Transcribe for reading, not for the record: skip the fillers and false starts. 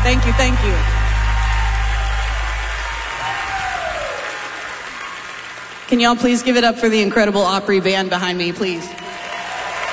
Thank you, thank you. Can y'all please give it up for the incredible Opry band behind me, please?